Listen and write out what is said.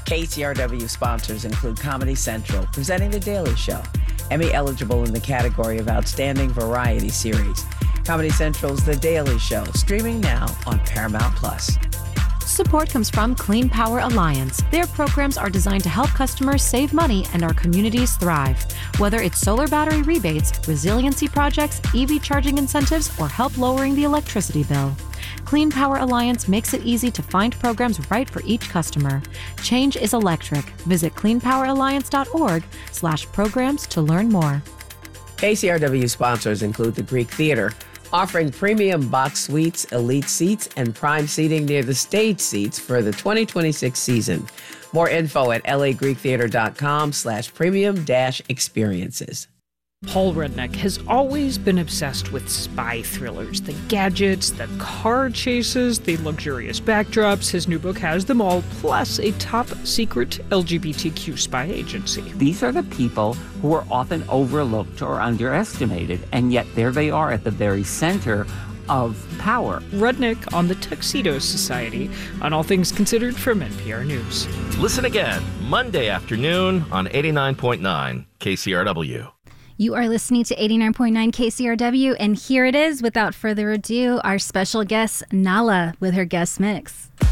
KCRW sponsors include Comedy Central, presenting The Daily Show, Emmy eligible in the category of Outstanding Variety Series. Comedy Central's The Daily Show, streaming now on Paramount Plus. Support comes from Clean Power Alliance. Their programs are designed to help customers save money and our communities thrive. Whether it's solar battery rebates, resiliency projects, EV charging incentives, or help lowering the electricity bill. Clean Power Alliance makes it easy to find programs right for each customer. Change is electric. Visit cleanpoweralliance.org/programs to learn more. KCRW sponsors include the Greek Theater, offering premium box suites, elite seats, and prime seating near the stage seats for the 2026 season. More info at lagreektheater.com/premium-experiences. Paul Rudnick has always been obsessed with spy thrillers, the gadgets, the car chases, the luxurious backdrops. His new book has them all, plus a top-secret LGBTQ spy agency. These are the people who are often overlooked or underestimated, and yet there they are at the very center of power. Rudnick on the Tuxedo Society, on All Things Considered from NPR News. Listen again Monday afternoon on 89.9 KCRW. You are listening to 89.9 KCRW, and here it is, without further ado, our special guest, Nala, with her guest mix.